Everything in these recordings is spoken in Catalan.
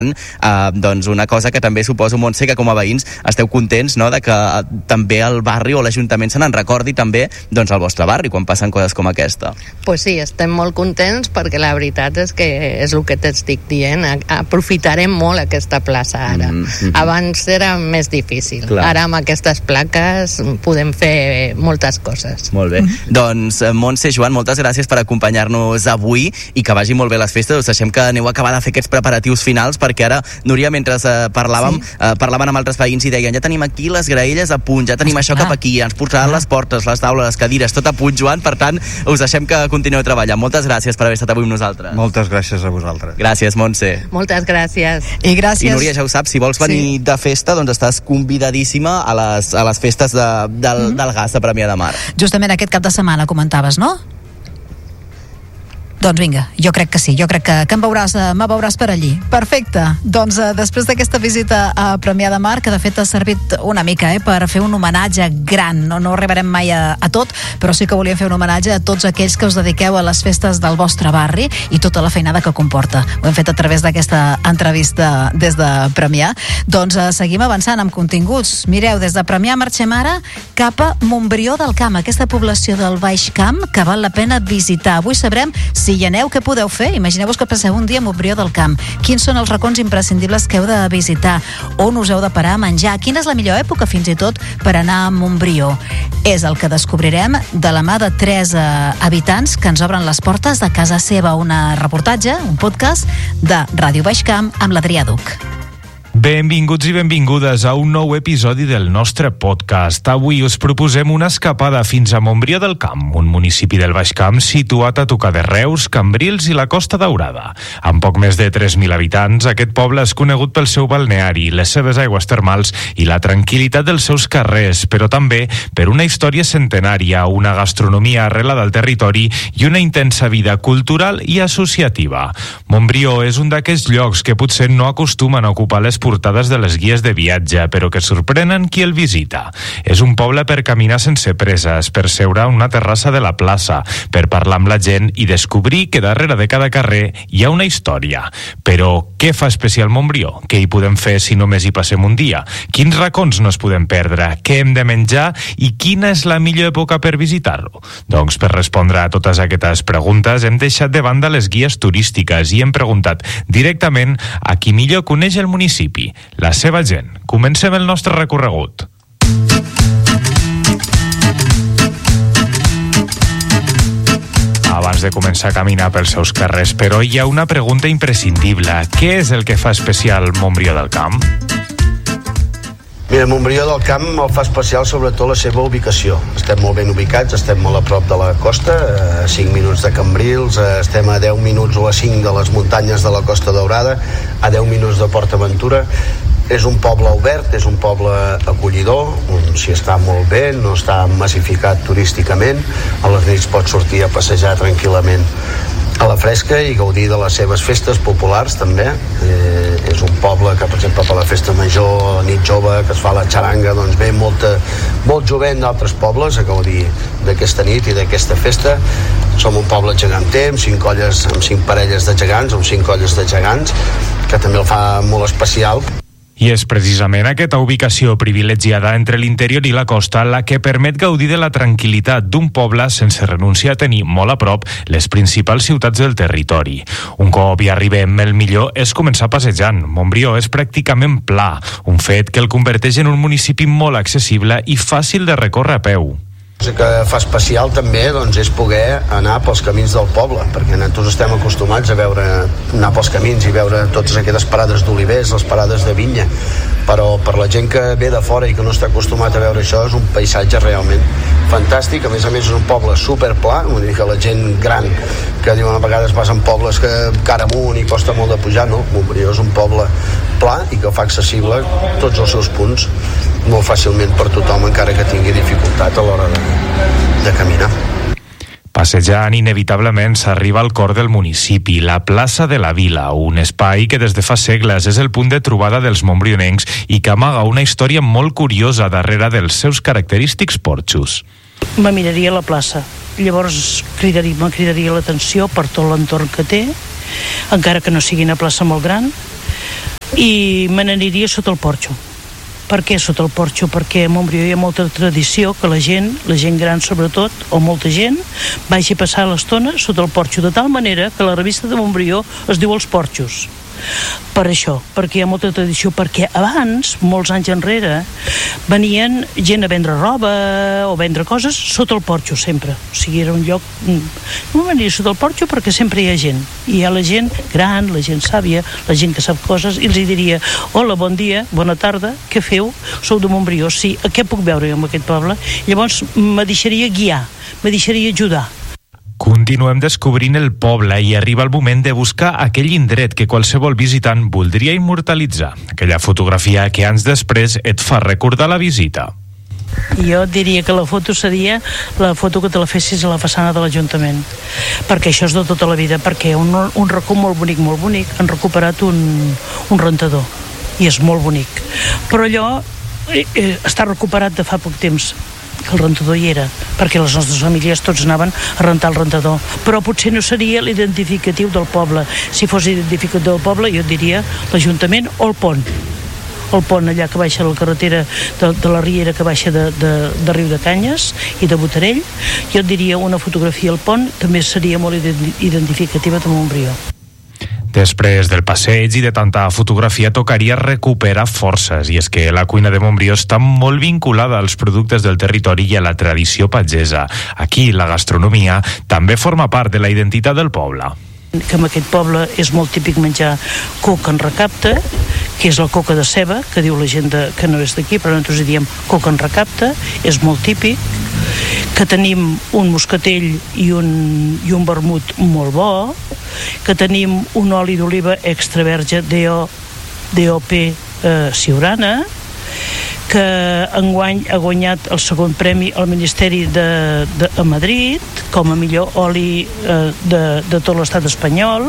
doncs una cosa que també suposo, Montse, que com a veïns esteu contents, no?, de que també el barri o l'Ajuntament se n'en recordi també doncs al vostre barri quan passen coses com aquesta. Pues sí, estem molt contents perquè la veritat és que és el que t'estic dient, aprofitarem molt aquesta plaça ara. Abans era més difícil. Clar. Ara amb aquestes plaques podem fer moltes coses. Molt bé. Doncs Montse, Joan, moltes gràcies per acompanyar-nos avui i que vagi molt bé les festes. Us deixem que aneu a acabar de fer aquests preparatius finals, perquè ara, Núria, mentre parlaven amb altres veïns i deien, ja tenim aquí les graelles a punt, ja tenim això cap aquí, ens posaran les portes, les taules, les cadires, tot a punt, Joan, per tant, us deixem que continueu treballant. Moltes gràcies per haver estat avui amb nosaltres. Moltes gràcies a vosaltres. Gràcies, Montse. Moltes gràcies. I gràcies. I Núria, ja ho saps, si vols venir de festa, doncs estàs convidadíssima a les festes del gas de Premià de Mar. Justament aquest cap de setmana comentaves, no? Doncs vinga, jo crec que sí, jo crec que me veuràs per allí. Perfecte, doncs després d'aquesta visita a Premià de Mar, que de fet ha servit una mica per fer un homenatge gran, no arribarem mai a tot, però sí que volíem fer un homenatge a tots aquells que us dediqueu a les festes del vostre barri i tota la feinada que comporta. Ho hem fet a través d'aquesta entrevista des de Premià. Doncs seguim avançant amb continguts. Mireu, des de Premià marxem ara cap a Montbrió del Camp, aquesta població del Baix Camp que val la pena visitar. Avui sabrem si hi aneu, què podeu fer? Imagineu-vos que passeu un dia a Montbrió del Camp. Quins són els racons imprescindibles que heu de visitar? On us heu de parar a menjar? Quina és la millor època, fins i tot, per anar a Montbrió? És el que descobrirem de la mà de 3 habitants que ens obren les portes de casa seva. Un reportatge, un podcast de Ràdio Baix Camp amb l'Adrià Duc. Benvinguts i benvingudes a un nou episodi del nostre podcast. Avui us proposem una escapada fins a Montbrió del Camp, un municipi del Baix Camp situat a tocar de Reus, Cambrils i la Costa Daurada. Amb poc més de 3.000 habitants, aquest poble és conegut pel seu balneari, les seves aigües termals i la tranquil·litat dels seus carrers, però també per una història centenària, una gastronomia arrelada al territori i una intensa vida cultural i associativa. Montbrió és un d'aquests llocs que potser no acostumen a ocupar les portades de les guies de viatge, però que sorprenen qui el visita. És un poble per caminar sense presses, per seure a una terrassa de la plaça, per parlar amb la gent i descobrir que darrere de cada carrer hi ha una història. Però què fa especial Montbrió? Què hi podem fer si només hi passem un dia? Quins racons no es podem perdre? Què hem de menjar? I quina és la millor època per visitar-lo? Doncs per respondre a totes aquestes preguntes hem deixat de banda les guies turístiques i hem preguntat directament a qui millor coneix el municipi, la seva gent. Comencem el nostre recorregut. Abans de començar a caminar pels seus carrers, però hi ha una pregunta imprescindible. Què és el que fa especial Montbrió del Camp? Mira, Montbrió del Camp el fa especial sobretot la seva ubicació. Estem molt ben ubicats, estem molt a prop de la costa, a 5 minuts de Cambrils, estem a 10 minuts o a 5 de les muntanyes de la Costa Daurada, a 10 minuts de Port Aventura. És un poble obert, és un poble acollidor, on s'hi està molt bé, no està massificat turísticament, a les nits pots sortir a passejar tranquil·lament a la fresca i gaudir de les seves festes populars també. És un poble que, per exemple, per la festa major, la nit jove, que es fa la xaranga, doncs ve molt jovent d'altres pobles a gaudir d'aquesta nit i d'aquesta festa. Som un poble geganter, amb 5 colles, amb 5 parelles de gegants, amb 5 colles de gegants, que també el fa molt especial. I és precisament aquesta ubicació privilegiada entre l'interior i la costa la que permet gaudir de la tranquil·litat d'un poble sense renunciar a tenir molt a prop les principals ciutats del territori. Un cop hi arribem, el millor és començar passejant. Montbrió és pràcticament pla, un fet que el converteix en un municipi molt accessible i fàcil de recórrer a peu. El que fa especial també doncs, és poder anar pels camins del poble, perquè nosaltres estem acostumats a anar pels camins i veure totes aquestes parades d'olivers, les parades de vinya, però per la gent que ve de fora i que no està acostumat a veure això és un paisatge realment fantàstic. A més és un poble superpla, vull dir que la gent gran que diuen a vegades vas en pobles que cara amunt i costa molt de pujar, no, Montbrió és un poble pla i que fa accessible tots els seus punts molt fàcilment per tothom, encara que tingui dificultat a l'hora de caminar. Passejant, inevitablement s'arriba al cor del municipi, la plaça de la Vila, un espai que des de fa segles és el punt de trobada dels montbrionencs i que amaga una història molt curiosa darrere dels seus característics porxos. Me miraria la plaça, llavors me cridaria l'atenció per tot l'entorn que té, encara que no sigui una plaça molt gran. i me n'aniria sota el porxo. Per què sota el porxo? Perquè a Montbrió hi ha molta tradició que la gent gran sobretot, o molta gent, vagi a passar l'estona sota el porxo, de tal manera que la revista de Montbrió es diu Els Porxos. Per això, perquè hi ha molta tradició, perquè abans, molts anys enrere, venien gent a vendre roba o vendre coses sota el porxo sempre. O sigui, era un lloc... No venia sota el porxo perquè sempre hi ha gent. I hi ha la gent gran, la gent sàvia, la gent que sap coses, i els diria: hola, bon dia, bona tarda, què feu? Sou de Montbrió, sí, què puc veure jo en aquest poble? Llavors me deixaria guiar, me deixaria ajudar. Continuem descobrint el poble i arriba el moment de buscar aquell indret que qualsevol visitant voldria immortalitzar. Aquella fotografia que anys després et fa recordar la visita. Jo diria que la foto seria la foto que te la fessis a la façana de l'Ajuntament, perquè això és de tota la vida, perquè un racó molt bonic, han recuperat un rentador i és molt bonic, però allò està recuperat de fa poc temps, que el rentador hi era, perquè les nostres famílies tots anaven a rentar el rentador, però potser no seria l'identificatiu del poble. Si fos identificatiu del poble, jo et diria l'Ajuntament o el pont allà que baixa la carretera de la Riera, que baixa de Riu de Canyes i de Botarell. Jo et diria una fotografia al pont també seria molt identificativa de Montbrió. Després del passeig i de tanta fotografia tocaria recuperar forces, i és que la cuina de Montbrió està molt vinculada als productes del territori i a la tradició pagesa. Aquí la gastronomia també forma part de la identitat del poble. Que en aquest poble és molt típic menjar coca en recapte, que és la coca de ceba, que diu la gent que no és d'aquí, però nosaltres diem coca en recapte, és molt típic, que tenim un moscatell i un vermut molt bo, que tenim un oli d'oliva extra verge DOP Siurana, que enguany ha guanyat el segon premi al Ministeri a Madrid com a millor oli de tot l'estat espanyol.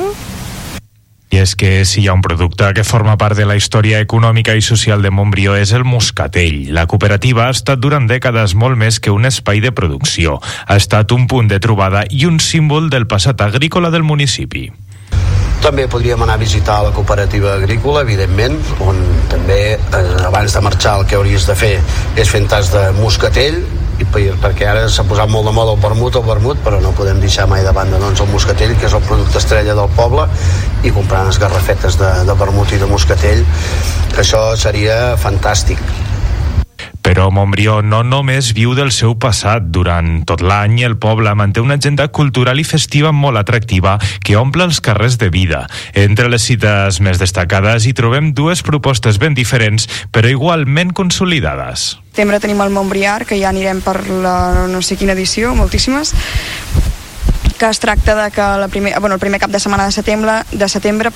I és que si hi ha un producte que forma part de la història econòmica i social de Montbrió és el moscatell. La cooperativa ha estat durant dècades molt més que un espai de producció. Ha estat un punt de trobada i un símbol del passat agrícola del municipi. També podríem anar a visitar la cooperativa agrícola, evidentment, on també abans de marxar el que hauries de fer és fer un tas de moscatell, perquè ara s'ha posat molt de moda el vermut, però no podem deixar mai de banda el moscatell, que és el producte estrella del poble, i comprar unes garrafetes de vermut i de moscatell. Això seria fantàstic. Però Montbrió no només viu del seu passat. Durant tot l'any el poble manté una agenda cultural i festiva molt atractiva que omple els carrers de vida. Entre les cites més destacades hi trobem dues propostes ben diferents però igualment consolidades. Setembre tenim el Montbriar, que ja anirem per la no sé quina edició, moltíssimes, que es tracta de que el primer cap de setmana de setembre,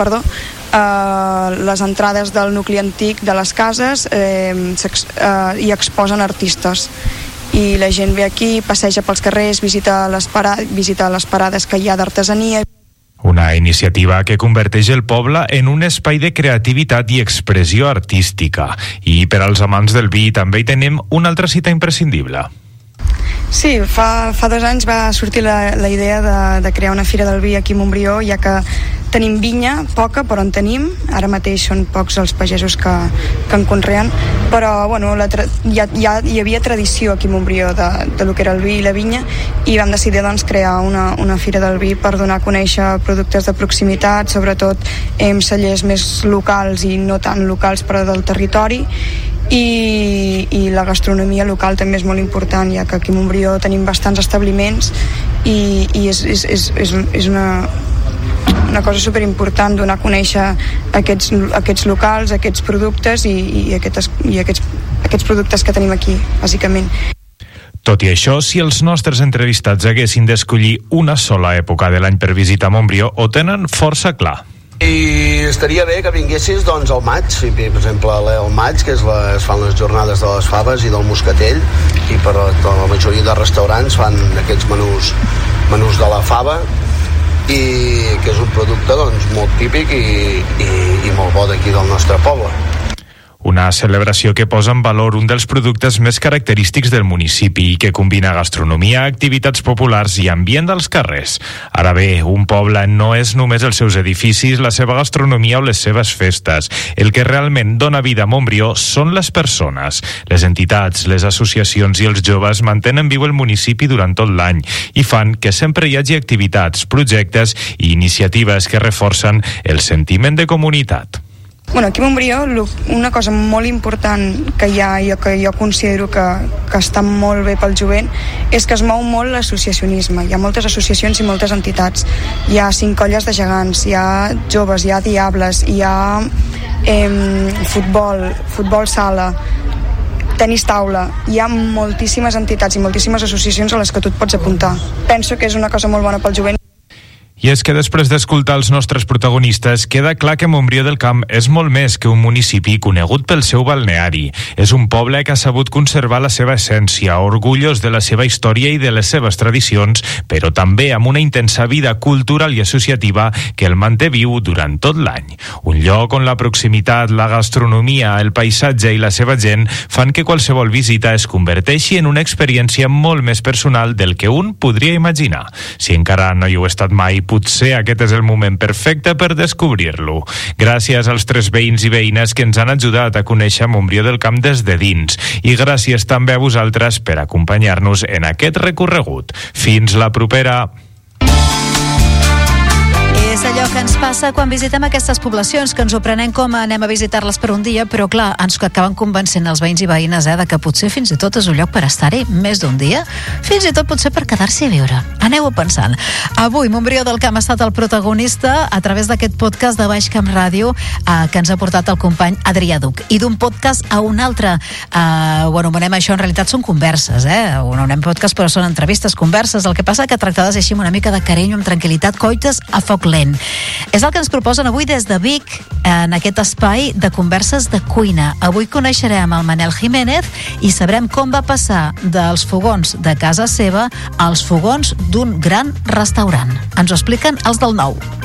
les entrades del nucli antic de les cases hi exposen artistes i la gent ve aquí, passeja pels carrers, visita les parades que hi ha d'artesania. Una iniciativa que converteix el poble en un espai de creativitat i expressió artística. I per als amants del vi també hi tenim una altra cita imprescindible. Sí, fa 2 anys va sortir la idea de crear una fira del vi aquí a Montbrió, ja que tenim vinya, poca, però en tenim. Ara mateix són pocs els pagesos que en conreen, però ja hi havia tradició aquí a Montbrió de lo que era el vi i la vinya, i vam decidir crear una fira del vi per donar a conèixer productes de proximitat, sobretot cellers més locals i no tan locals però del territori, i la gastronomia local també és molt important, ja que aquí a Montbrió tenim bastants establiments i és una cosa superimportant donar a conèixer aquests locals, aquests productes i aquests productes que tenim aquí, bàsicament. Tot i això, si els nostres entrevistats haguessin d'escollir una sola època de l'any per visitar Montbrió, ho tenen força clar. I estaria bé que vinguessis al maig, per exemple al maig, que es fan les jornades de les faves i del moscatell, i per la majoria de restaurants fan aquests menús de la fava, i que és un producte molt típic i molt bo d'aquí del nostre poble. Una celebració que posa en valor un dels productes més característics del municipi i que combina gastronomia, activitats populars i ambient dels carrers. Ara bé, un poble no és només els seus edificis, la seva gastronomia o les seves festes. El que realment dona vida a Montbrió són les persones. Les entitats, les associacions i els joves mantenen viu el municipi durant tot l'any i fan que sempre hi hagi activitats, projectes i iniciatives que reforcen el sentiment de comunitat. Bueno, aquí a Montbrió una cosa molt important que hi ha i que jo considero que està molt bé pel jovent és que es mou molt l'associacionisme. Hi ha moltes associacions i moltes entitats. Hi ha 5 colles de gegants, hi ha joves, hi ha diables, hi ha futbol sala, tenis taula. Hi ha moltíssimes entitats i moltíssimes associacions a les que tu et pots apuntar. Penso que és una cosa molt bona pel jovent. I és que després d'escoltar els nostres protagonistes, queda clar que Montbrió del Camp és molt més que un municipi conegut pel seu balneari. És un poble que ha sabut conservar la seva essència, orgullós de la seva història i de les seves tradicions, però també amb una intensa vida cultural i associativa que el manté viu durant tot l'any. Un lloc on la proximitat, la gastronomia, el paisatge i la seva gent fan que qualsevol visita es converteixi en una experiència molt més personal del que un podria imaginar. Si encara no hi heu estat mai, potser aquest és el moment perfecte per descobrir-lo. Gràcies als 3 veïns i veïnes que ens han ajudat a conèixer Montbrió del Camp des de dins. I gràcies també a vosaltres per acompanyar-nos en aquest recorregut. Fins la propera! És allò que ens passa quan visitem aquestes poblacions, que ens ho prenem com anem a visitar-les per un dia, però clar, ens acaben convencent els veïns i veïnes de que potser fins i tot és un lloc per estar-hi més d'un dia, fins i tot potser per quedar-s'hi a viure. Aneu-ho pensant. Avui Montbrió del Camp ha estat el protagonista a través d'aquest podcast de Baix Camp Ràdio que ens ha portat el company Adrià Duc. I d'un podcast a un altre, ho anomenem això, en realitat són converses, ho anomenem podcast però són entrevistes, converses, el que passa que tractades així amb una mica de carinyo, amb tranquil·litat, coites a foc lent. És el que ens proposen avui des de Vic, en aquest espai de converses de cuina. Avui coneixerem el Manel Jiménez i sabrem com va passar dels fogons de casa seva als fogons d'un gran restaurant. Ens ho expliquen els del Nou.